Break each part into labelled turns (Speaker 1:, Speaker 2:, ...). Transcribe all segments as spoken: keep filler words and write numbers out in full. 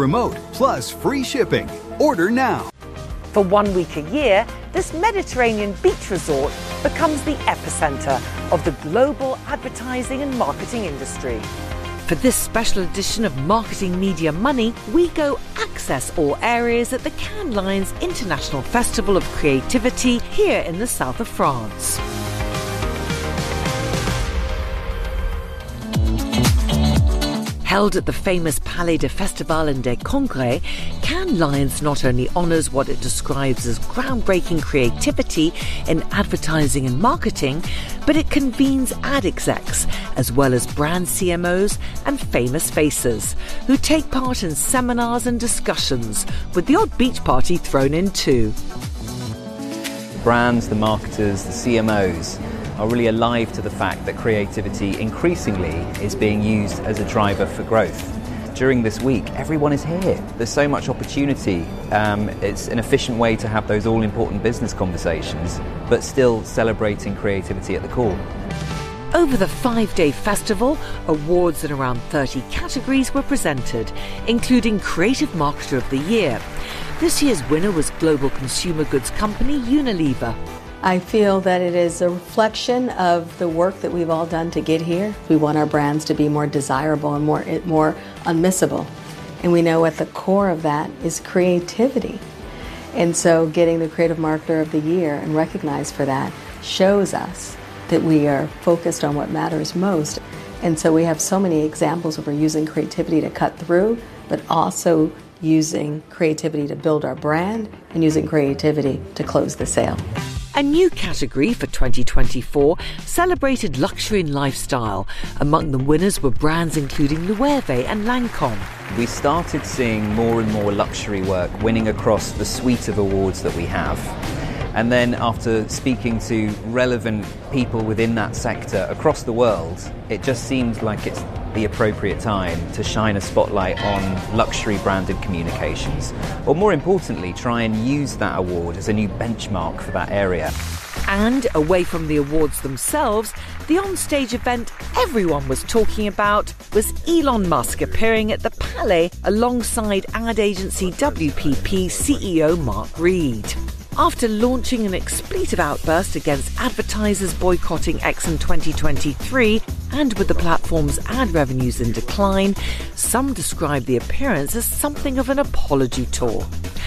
Speaker 1: remote, plus free shipping. Order now.
Speaker 2: For one week a year, this Mediterranean beach resort becomes the epicenter of the global advertising and marketing industry. For this special edition of Marketing Media Money, we go access all areas at the Cannes Lions International Festival of Creativity here in the south of France. Held at the famous Palais de Festival and des Congrès, Cannes Lions not only honours what it describes as groundbreaking creativity in advertising and marketing, but it convenes ad execs, as well as brand C M Os and famous faces, who take part in seminars and discussions, with the odd beach party thrown in too.
Speaker 3: Brands, the marketers, the C M Os are really alive to the fact that creativity increasingly is being used as a driver for growth. During this week, everyone is here. There's so much opportunity. Um, it's an efficient way to have those all-important business conversations, but still celebrating creativity at the core.
Speaker 2: Over the five-day festival, awards in around thirty categories were presented, including Creative Marketer of the Year. This year's winner was global consumer goods company Unilever.
Speaker 4: I feel that it is a reflection of the work that we've all done to get here. We want our brands to be more desirable and more, more unmissable. And we know at the core of that is creativity. And so getting the Creative Marketer of the Year and recognized for that shows us that we are focused on what matters most. And so we have so many examples of we're using creativity to cut through, but also using creativity to build our brand and using creativity to close the sale.
Speaker 2: A new category for twenty twenty-four celebrated luxury and lifestyle. Among the winners were brands including Loewe and Lancôme.
Speaker 3: We started seeing more and more luxury work winning across the suite of awards that we have. And then after speaking to relevant people within that sector across the world, it just seemed like it's the appropriate time to shine a spotlight on luxury branded communications. Or more importantly, try and use that award as a new benchmark for that area.
Speaker 2: And away from the awards themselves, the on-stage event everyone was talking about was Elon Musk appearing at the Palais alongside ad agency W P P C E O Mark Read. After launching an expletive outburst against advertisers boycotting X in twenty twenty-three, and with the platform's ad revenues in decline, some describe the appearance as something of an apology tour.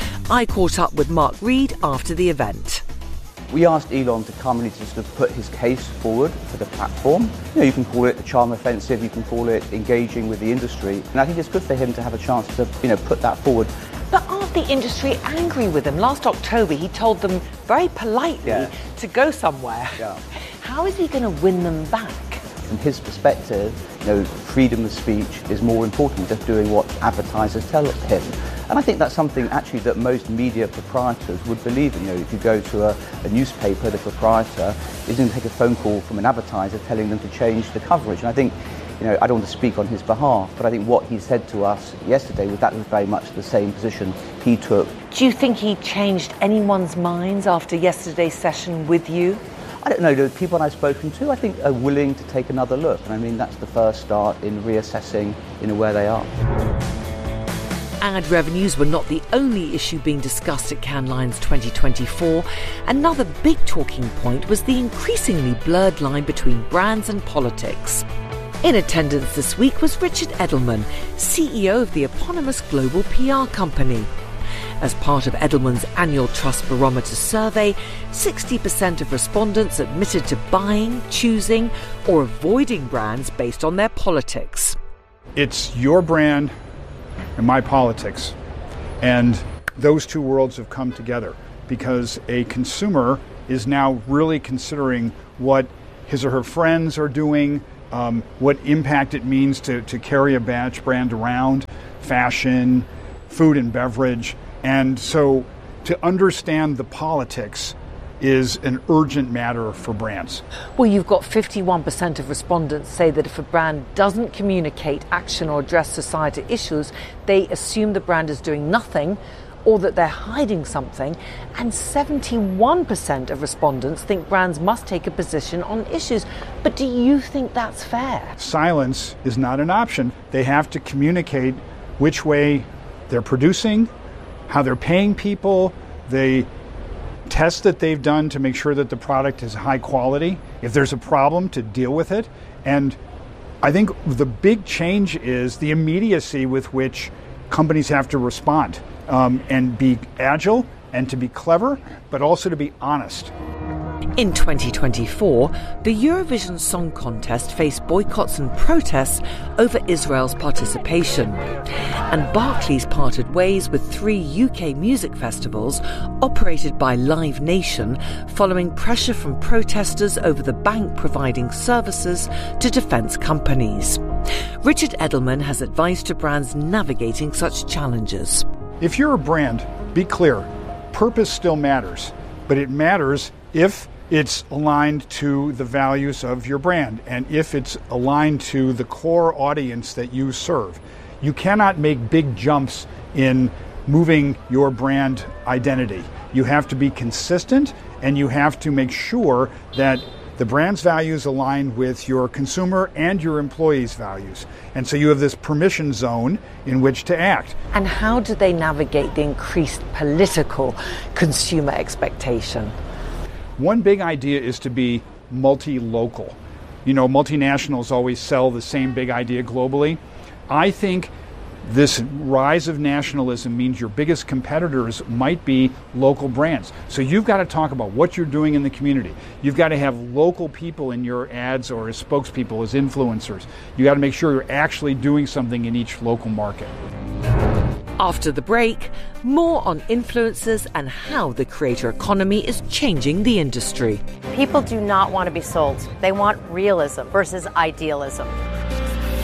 Speaker 2: I caught up with Mark Read after the event.
Speaker 5: We asked Elon to come and to sort of put his case forward for the platform. You know, you can call it the charm offensive, you can call it engaging with the industry, and I think it's good for him to have a chance to, you know, put that forward.
Speaker 2: But aren't the industry angry with him? Last October, he told them very politely
Speaker 5: yeah.
Speaker 2: to go somewhere.
Speaker 5: Yeah.
Speaker 2: How is he going to win them back?
Speaker 5: From his perspective, you know, freedom of speech is more important than doing what advertisers tell him. And I think that's something actually that most media proprietors would believe in. You know, if you go to a, a newspaper, the proprietor is going to take a phone call from an advertiser telling them to change the coverage. And I think, you know, I don't want to speak on his behalf, but I think what he said to us yesterday was that was very much the same position he took.
Speaker 2: Do you think he changed anyone's minds after yesterday's session with you?
Speaker 5: I don't know, the people I've spoken to, I think, are willing to take another look. And I mean, that's the first start in reassessing, you know, where they are.
Speaker 2: Ad revenues were not the only issue being discussed at Cannes Lions twenty twenty-four. Another big talking point was the increasingly blurred line between brands and politics. In attendance this week was Richard Edelman, C E O of the eponymous global P R company. As part of Edelman's annual Trust Barometer survey, sixty percent of respondents admitted to buying, choosing, or avoiding brands based on their politics.
Speaker 6: It's your brand and my politics. And those two worlds have come together because a consumer is now really considering what his or her friends are doing, um, what impact it means to, to carry a badge brand around, fashion, food and beverage. And so to understand the politics is an urgent matter for brands.
Speaker 2: Well, you've got fifty-one percent of respondents say that if a brand doesn't communicate action or address societal issues, they assume the brand is doing nothing or that they're hiding something. And seventy-one percent of respondents think brands must take a position on issues. But do you think that's fair?
Speaker 6: Silence is not an option. They have to communicate which way they're producing, how they're paying people, the tests that they've done to make sure that the product is high quality, if there's a problem, to deal with it. And I think the big change is the immediacy with which companies have to respond um, and be agile and to be clever, but also to be honest.
Speaker 2: In twenty twenty-four, the Eurovision Song Contest faced boycotts and protests over Israel's participation. And Barclays parted ways with three U K music festivals operated by Live Nation following pressure from protesters over the bank providing services to defence companies. Richard Edelman has advice to brands navigating such challenges.
Speaker 6: If you're a brand, be clear, purpose still matters, but it matters if it's aligned to the values of your brand and if it's aligned to the core audience that you serve. You cannot make big jumps in moving your brand identity. You have to be consistent, and you have to make sure that the brand's values align with your consumer and your employees' values. And so you have this permission zone in which to act.
Speaker 2: And how do they navigate the increased political consumer expectation?
Speaker 6: One big idea is to be multi-local. You know, multinationals always sell the same big idea globally. I think this rise of nationalism means your biggest competitors might be local brands. So you've got to talk about what you're doing in the community. You've got to have local people in your ads or as spokespeople, as influencers. You got to make sure you're actually doing something in each local market.
Speaker 2: After the break, more on influencers and how the creator economy is changing the industry.
Speaker 7: People do not want to be sold. They want realism versus idealism.